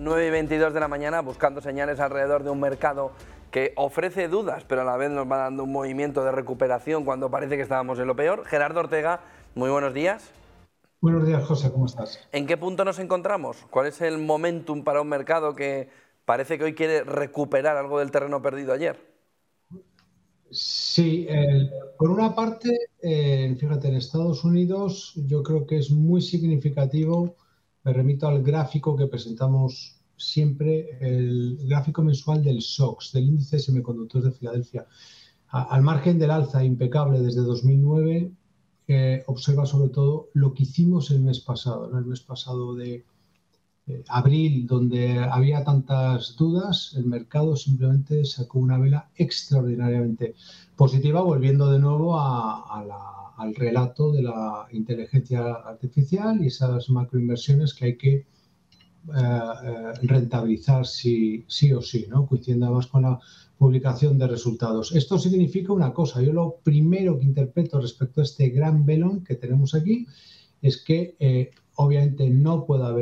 9:22 de la mañana, buscando señales alrededor de un mercado que ofrece dudas, pero a la vez nos va dando un movimiento de recuperación cuando parece que estábamos en lo peor. Gerardo Ortega, muy buenos días. Buenos días, José, ¿cómo estás? ¿En qué punto nos encontramos? ¿Cuál es el momentum para un mercado que parece que hoy quiere recuperar algo del terreno perdido ayer? Sí, por una parte, fíjate, en Estados Unidos yo creo que es muy significativo, me remito al gráfico que presentamos siempre, el gráfico mensual del SOX, del índice de semiconductores de Filadelfia. Al margen del alza impecable desde 2009, observa sobre todo lo que hicimos el mes pasado, ¿no? El mes pasado de abril, donde había tantas dudas, el mercado simplemente sacó una vela extraordinariamente positiva, volviendo de nuevo al relato de la inteligencia artificial y esas macroinversiones que hay que rentabilizar sí o sí, ¿no? Coincidiendo además con la publicación de resultados. Esto significa una cosa. Yo lo primero que interpreto respecto a este gran velón que tenemos aquí es que obviamente no puede haber